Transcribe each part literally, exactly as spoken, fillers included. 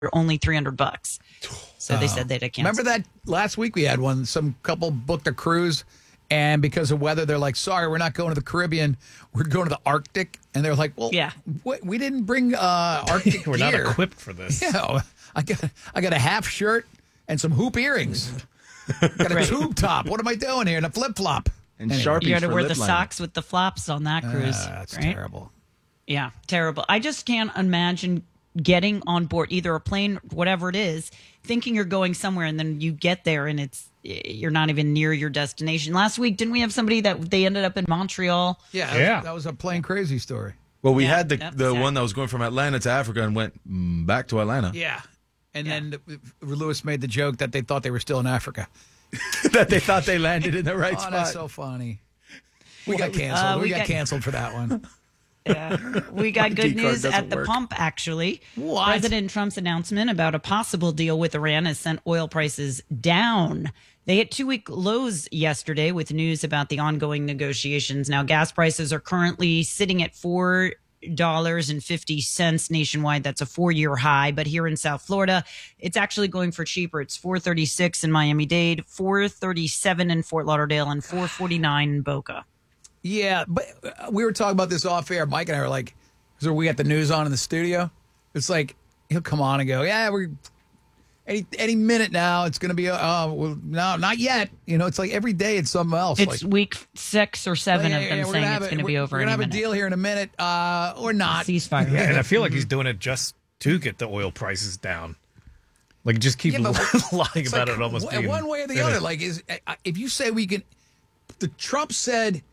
only three hundred bucks. So they said they'd cancel. Remember that last week we had one, some couple booked a cruise, and because of weather, they're like, sorry, we're not going to the Caribbean. We're going to the Arctic. And they're like, well, yeah. wh- we didn't bring uh, Arctic We're gear. not equipped for this. Yeah, I got, I got a half shirt and some hoop earrings. Got a Right. tube top. What am I doing here? And a flip-flop. And Anyway. Sharpies You got to for wear lip the liner. socks with the flops on that cruise. Ah, that's right? terrible. Yeah, terrible. I just can't imagine getting on board either a plane, whatever it is, thinking you're going somewhere, and then you get there and it's you're not even near your destination. Last week, didn't we have somebody that they ended up in Montreal? Yeah, Yeah. That, that was a plain crazy story. Well, we Yeah, had the yep, the exactly. one that was going from Atlanta to Africa and went mm, back to Atlanta. Yeah. And Yeah. then Lewis made the joke that they thought they were still in Africa. That they thought they landed in the right Oh, spot. that's so funny. We got canceled. Uh, we, we got, got- canceled for that one. Yeah. We got My good key card news doesn't at the work. pump, actually. What? President Trump's announcement about a possible deal with Iran has sent oil prices down. They hit two-week lows yesterday with news about the ongoing negotiations. Now, gas prices are currently sitting at four dollars and fifty cents nationwide. That's a four-year high. But here in South Florida, it's actually going for cheaper. It's four thirty-six in Miami-Dade, four thirty-seven in Fort Lauderdale, and four forty-nine in Boca. Yeah, but uh, we were talking about this off air. Mike and I were like, so we got the news on in the studio. It's like, he'll come on and go, yeah, we're any any minute now. It's going to be, uh, uh, well, no, not yet. You know, it's like every day it's something else. It's like, week six or seven yeah, of yeah, them yeah, we're saying have it's a- going to be we're- over We're any going to have minute. a deal here in a minute, uh, or not. Ceasefire. Yeah, and I feel like he's doing it just to get the oil prices down. Like, just keep Yeah, but lying It's about like, it almost w- being one way or the finished. other. Like, is uh, if you say we can, the Trump said,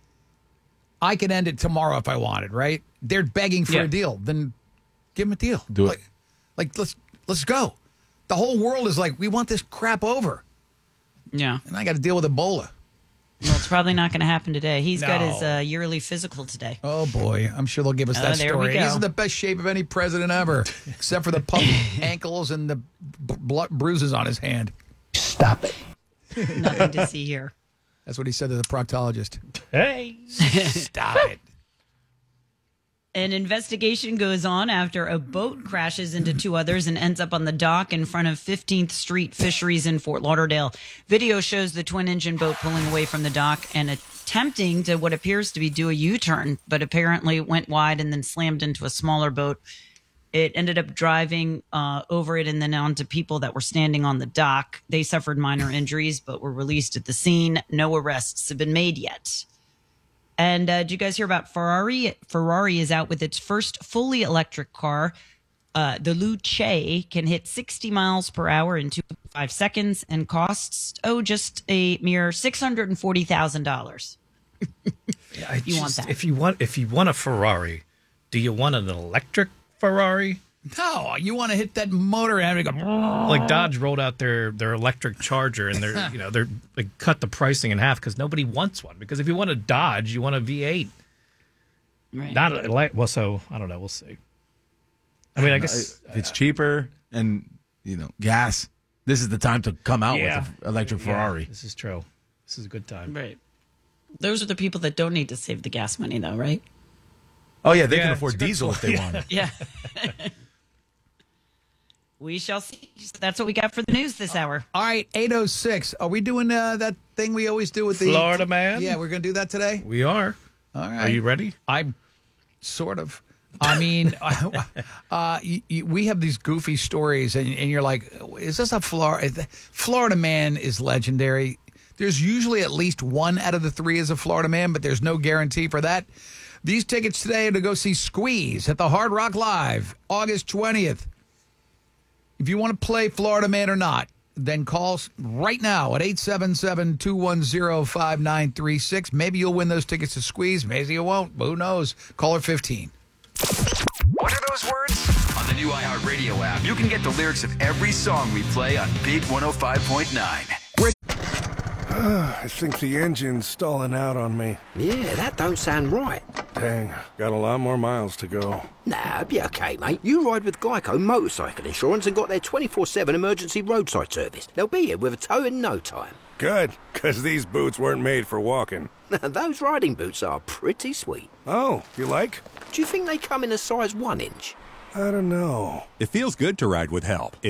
I could end it tomorrow if I wanted. Right? They're begging for Yeah. a deal. Then give them a deal. Do it. Like, like let's let's go. The whole world is like, we want this crap over, Yeah. and I got to deal with Ebola. Well, it's probably not going to happen today. He's got No. his uh, yearly physical today. Oh boy, I'm sure they'll give us Oh, that there we story. go. He's in the best shape of any president ever, except for the puffy ankles and the b- blood bruises on his hand. Stop it. Nothing to see here. That's what he said to the proctologist. Hey. Stop it. An investigation goes on after a boat crashes into two others and ends up on the dock in front of fifteenth Street Fisheries in Fort Lauderdale. Video shows the twin-engine boat pulling away from the dock and attempting to what appears to be do a U-turn, but apparently it went wide and then slammed into a smaller boat. It ended up driving uh, over it and then onto people that were standing on the dock. They suffered minor injuries, but were released at the scene. No arrests have been made yet. And uh, did you guys hear about Ferrari? Ferrari is out with its first fully electric car. Uh, the Luce can hit sixty miles per hour in two point five seconds and costs, oh, just a mere six hundred forty thousand dollars. Yeah, I You want just- that. If you want, if you want a Ferrari, do you want an electric Ferrari? No, you want to hit that motor and go. Like Dodge rolled out their, their electric Charger, and they're you know they're they cut the pricing in half because nobody wants one. Because if you want a Dodge, you want a V eight, Right. not a, ele- well. So I don't know. We'll see. I mean, I guess If it's cheaper and, you know, gas, this is the time to come out Yeah. with an electric yeah, Ferrari. this is true. This is a good time. Right. Those are the people that don't need to save the gas money, though, right? Oh, yeah, they Yeah, can it's afford a good diesel if point. they want it. Yeah. We shall see. That's what we got for the news this hour. All right, eight oh six. Are we doing uh, that thing we always do with the Florida man? Yeah, we're going to do that today. We are. All right. Are you ready? I'm sort of. I mean, uh, you, you, we have these goofy stories, and, and you're like, is this a Florida? Florida man is legendary. There's usually at least one out of the three is a Florida man, but there's no guarantee for that. These tickets today are to go see Squeeze at the Hard Rock Live, August twentieth. If you want to play Florida Man or not, then call us right now at eight seven seven, two one zero, five nine three six. Maybe you'll win those tickets to Squeeze. Maybe you won't. Who knows? Caller fifteen. What are those words? On the new iHeartRadio app, you can get the lyrics of every song we play on Big one oh five point nine. I think the engine's stalling out on me. Yeah, that don't sound right. Dang, got a lot more miles to go. Nah, be okay, mate. You ride with Geico Motorcycle Insurance and got their twenty-four seven emergency roadside service. They'll be here with a tow in no time. Good, because these boots weren't made for walking. Those riding boots are pretty sweet. Oh, you like? Do you think they come in a size one inch? I don't know. It feels good to ride with help.